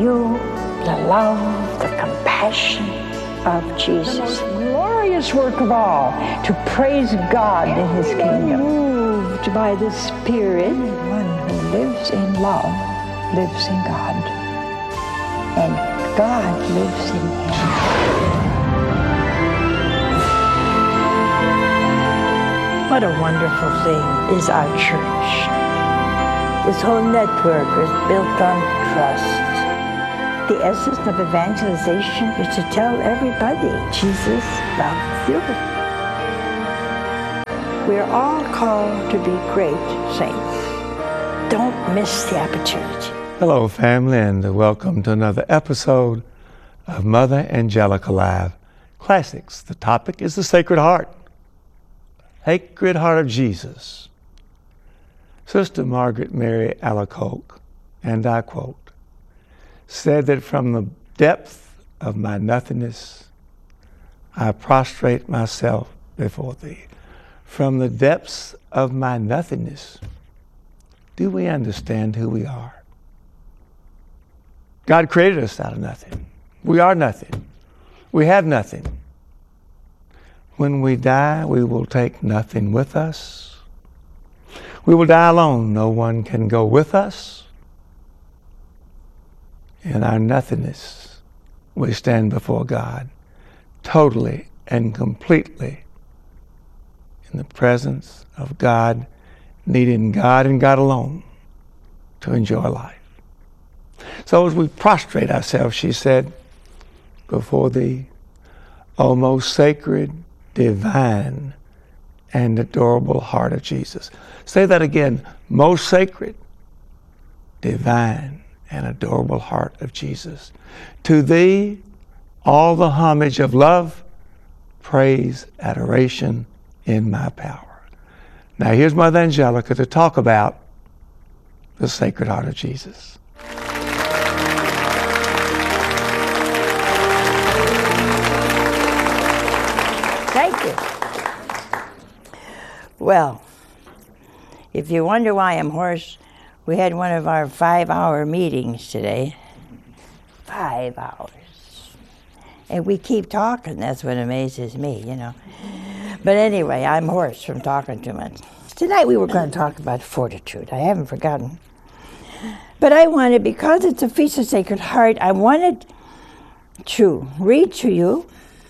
you the love, the compassion of Jesus. The most glorious work of all, to praise God in His kingdom. Moved by the Spirit, one who lives in love lives in God, and God lives in him. What a wonderful thing is our church. This whole network is built on trust. The essence of evangelization is to tell everybody Jesus loves you. We're all called to be great saints. Don't miss the opportunity. Hello, family, and welcome to another episode of Mother Angelica Live Classics. The topic is the Sacred Heart. Sacred Heart of Jesus. Sister Margaret Mary Alacoque, and I quote, said that from the depth of my nothingness, I prostrate myself before thee. From the depths of my nothingness, do we understand who we are? God created us out of nothing. We are nothing. We have nothing. When we die, we will take nothing with us. We will die alone. No one can go with us. In our nothingness, we stand before God, totally and completely in the presence of God, needing God and God alone to enjoy life. So as we prostrate ourselves, she said, before thee, O most sacred, divine, and adorable heart of Jesus. Say that again, most sacred, divine, and adorable heart of Jesus. To thee, all the homage of love, praise, adoration in my power. Now here's Mother Angelica to talk about the Sacred Heart of Jesus. Thank you. Well, if you wonder why I'm hoarse, we had one of our 5-hour meetings today. 5 hours. And we keep talking. That's what amazes me, you know. But anyway, I'm hoarse from talking too much. Tonight we were going to talk about fortitude. I haven't forgotten. But I wanted, because it's a Feast of Sacred Heart, I wanted to read to you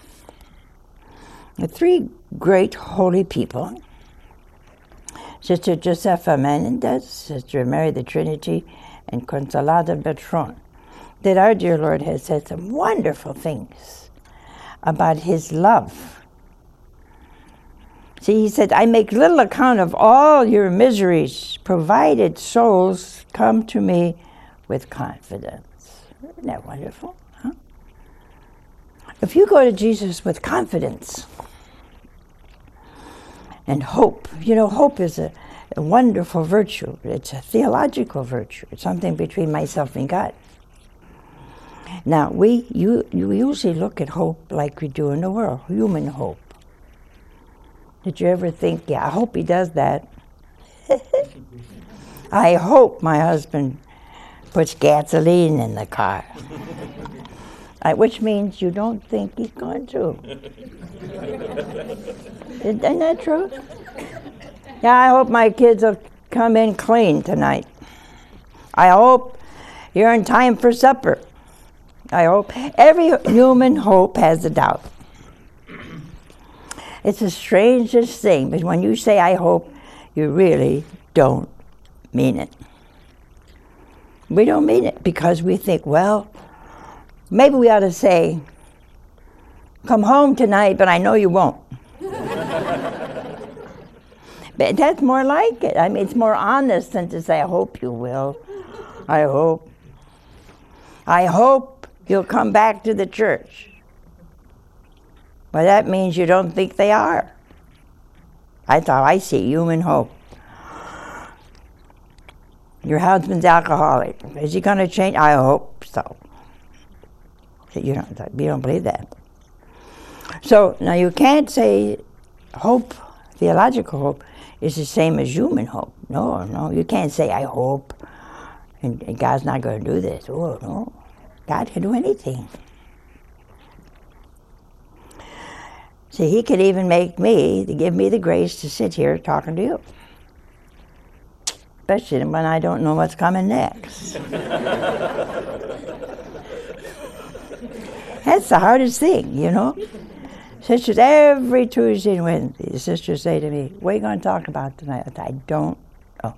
the 3 great holy people. Sister Josefa Menendez, Sister Mary the Trinity, and Consolata Bertrand, that our dear Lord has said some wonderful things about his love. See, he said, I make little account of all your miseries, provided souls come to me with confidence. Isn't that wonderful? Huh? If you go to Jesus with confidence and hope, you know, hope is a wonderful virtue. It's a theological virtue. It's something between myself and God. Now, you usually look at hope like we do in the world, human hope. Did you ever think, yeah, I hope he does that? I hope my husband puts gasoline in the car. Which means you don't think he's going to. Isn't that true? Yeah, I hope my kids will come in clean tonight. I hope you're in time for supper. I hope. Every human hope has a doubt. It's the strangest thing, but when you say I hope, you really don't mean it. We don't mean it because we think, well, maybe we ought to say, come home tonight, but I know you won't. But that's more like it. I mean, it's more honest than to say, I hope you will. I hope you'll come back to the church. Well, that means you don't think they are. That's how I see human hope. Your husband's alcoholic. Is he going to change? I hope so. You don't believe that. So now you can't say hope, theological hope, is the same as human hope. No, you can't say I hope, and God's not going to do this. Oh, no. God can do anything. See, He could even make me, to give me the grace to sit here talking to you. Especially when I don't know what's coming next. That's the hardest thing, you know. Sisters, every Tuesday and Wednesday, the sisters say to me, what are you going to talk about tonight? I don't know.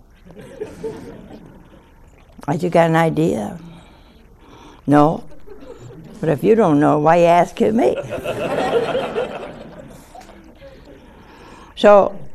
You got an idea? No. But if you don't know, why are you asking me? So